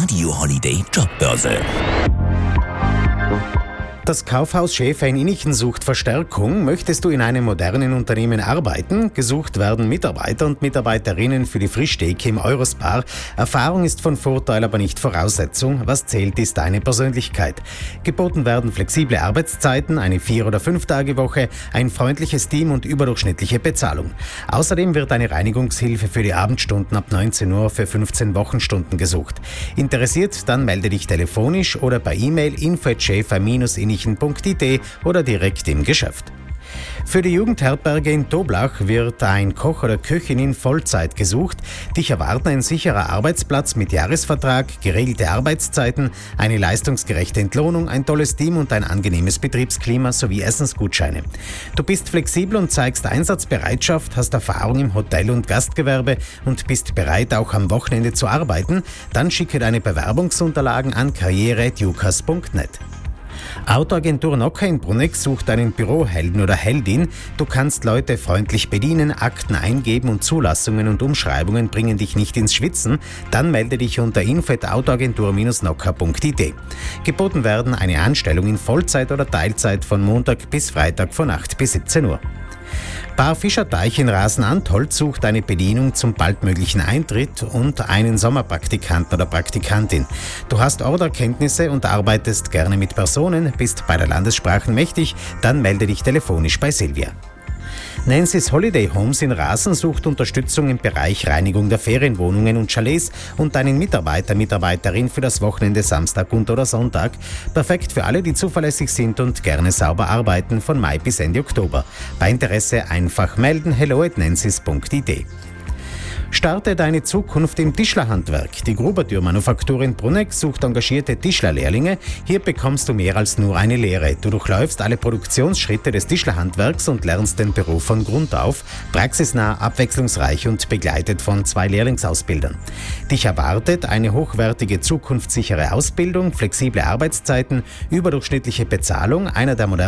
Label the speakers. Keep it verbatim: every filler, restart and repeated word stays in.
Speaker 1: Radio Holiday Jobbörse.
Speaker 2: Das Kaufhaus Schäfer in Innichen sucht Verstärkung. Möchtest du in einem modernen Unternehmen arbeiten? Gesucht werden Mitarbeiter und Mitarbeiterinnen für die Frischtheke im Eurospar. Erfahrung ist von Vorteil, aber nicht Voraussetzung. Was zählt, ist deine Persönlichkeit. Geboten werden flexible Arbeitszeiten, eine Vier- oder Fünf-Tage-Woche, ein freundliches Team und überdurchschnittliche Bezahlung. Außerdem wird eine Reinigungshilfe für die Abendstunden ab neunzehn Uhr für fünfzehn Wochenstunden gesucht. Interessiert? Dann melde dich telefonisch oder per E-Mail info at schäfer Bindestrich innichen Punkt I T oder direkt im Geschäft. Für die Jugendherberge in Toblach wird ein Koch oder Köchin in Vollzeit gesucht. Dich erwarten ein sicherer Arbeitsplatz mit Jahresvertrag, geregelte Arbeitszeiten, eine leistungsgerechte Entlohnung, ein tolles Team und ein angenehmes Betriebsklima sowie Essensgutscheine. Du bist flexibel und zeigst Einsatzbereitschaft, hast Erfahrung im Hotel- und Gastgewerbe und bist bereit, auch am Wochenende zu arbeiten. Dann schicke deine Bewerbungsunterlagen an karriere at jukas punkt net. Autoagentur Nocker in Bruneck sucht einen Bürohelden oder Heldin. Du kannst Leute freundlich bedienen, Akten eingeben und Zulassungen und Umschreibungen bringen dich nicht ins Schwitzen. Dann melde dich unter info at autoagentur Bindestrich nocker Punkt I T. Geboten werden eine Anstellung in Vollzeit oder Teilzeit von Montag bis Freitag von acht bis siebzehn Uhr. Bar Fischerteich in Rasen-Antholt sucht eine Bedienung zum baldmöglichen Eintritt und einen Sommerpraktikanten oder Praktikantin. Du hast Orderkenntnisse und arbeitest gerne mit Personen, bist bei der Landessprachen mächtig, dann melde dich telefonisch bei Silvia. Nancy's Holiday Homes in Rasen sucht Unterstützung im Bereich Reinigung der Ferienwohnungen und Chalets und einen Mitarbeiter, Mitarbeiterin für das Wochenende Samstag und oder Sonntag. Perfekt für alle, die zuverlässig sind und gerne sauber arbeiten von Mai bis Ende Oktober. Bei Interesse einfach melden hello at nancy's Punkt I T. Starte deine Zukunft im Tischlerhandwerk. Die Grubertür-Manufaktur in Bruneck sucht engagierte Tischlerlehrlinge. Hier bekommst du mehr als nur eine Lehre. Du durchläufst alle Produktionsschritte des Tischlerhandwerks und lernst den Beruf von Grund auf. Praxisnah, abwechslungsreich und begleitet von zwei Lehrlingsausbildern. Dich erwartet eine hochwertige, zukunftssichere Ausbildung, flexible Arbeitszeiten, überdurchschnittliche Bezahlung, einer der modernen